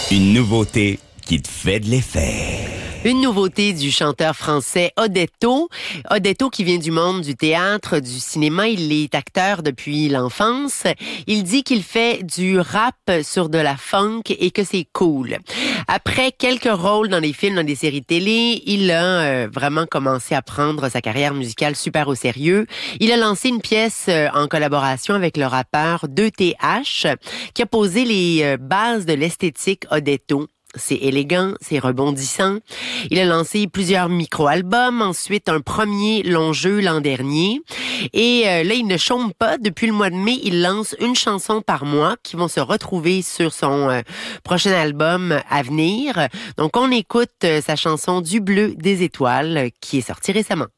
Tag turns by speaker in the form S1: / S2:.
S1: Une nouveauté qui te fait de l'effet.
S2: Une nouveauté du chanteur français Odetto. Odetto qui vient du monde du théâtre, du cinéma. Il est acteur depuis l'enfance. Il dit qu'il fait du rap sur de la funk et que c'est cool. Après quelques rôles dans des films, dans des séries télé, il a vraiment commencé à prendre sa carrière musicale super au sérieux. Il a lancé une pièce en collaboration avec le rappeur 2TH qui a posé les bases de l'esthétique Odetto. C'est élégant, c'est rebondissant. Il a lancé plusieurs micro-albums, ensuite un premier long jeu l'an dernier. Et là, il ne chôme pas. Depuis le mois de mai, il lance une chanson par mois qui vont se retrouver sur son prochain album à venir. Donc, on écoute sa chanson Du bleu des étoiles qui est sortie récemment.